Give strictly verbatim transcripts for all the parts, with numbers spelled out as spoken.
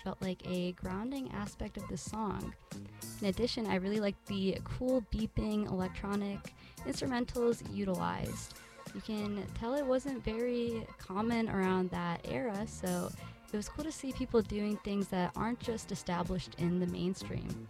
felt like a grounding aspect of the song. In addition, I really liked the cool beeping electronic instrumentals utilized. You can tell it wasn't very common around that era, so it was cool to see people doing things that aren't just established in the mainstream.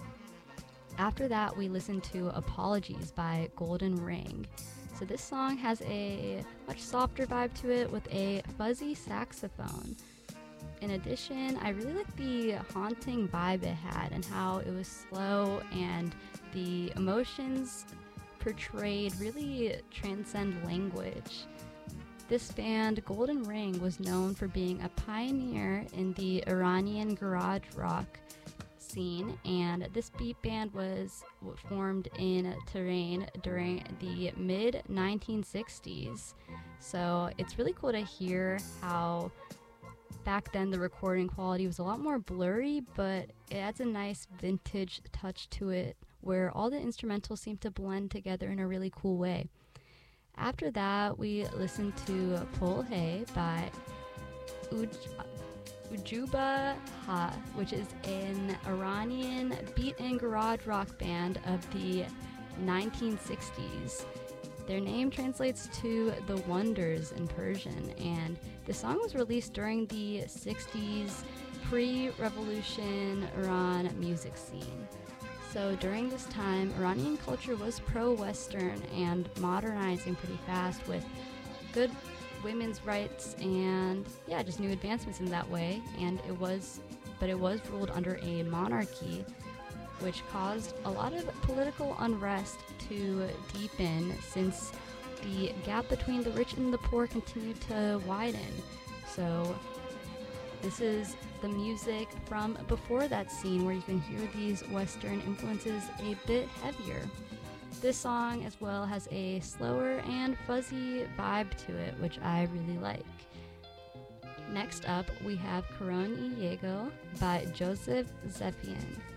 After that, we listened to Apologies by Golden Ring. So this song has a much softer vibe to it with a fuzzy saxophone. In addition, I really like the haunting vibe it had and how it was slow and the emotions portrayed really transcend language. This band, Golden Ring, was known for being a pioneer in the Iranian garage rock scene, and this beat band was formed in Tehran during the mid nineteen sixties. So it's really cool to hear how back then the recording quality was a lot more blurry, but it adds a nice vintage touch to it where all the instrumentals seem to blend together in a really cool way. After that, we listened to Pol Hey by Uj- Ujuba Ha, which is an Iranian beat and garage rock band of the nineteen sixties. Their name translates to the wonders in Persian, and the song was released during the sixties pre-revolution Iran music scene. So during this time, Iranian culture was pro-Western and modernizing pretty fast with good women's rights and yeah, just new advancements in that way. And it was, but it was ruled under a monarchy, which caused a lot of political unrest to deepen since the gap between the rich and the poor continued to widen. So this is the music from before that scene where you can hear these Western influences a bit heavier. This song as well has a slower and fuzzy vibe to it, which I really like. Next up, we have Coron y Diego by Joseph Zephian.